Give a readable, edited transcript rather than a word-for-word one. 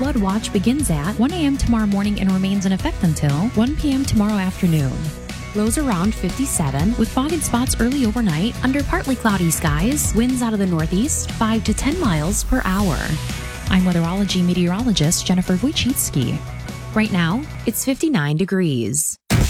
flood watch begins at 1 a.m. tomorrow morning and remains in effect until 1 p.m. tomorrow afternoon. Lows around 57 with fog and spots early overnight under partly cloudy skies. Winds out of the northeast 5 to 10 miles per hour. I'm weatherology meteorologist Jennifer Wojcicki. Right now, it's 59 degrees.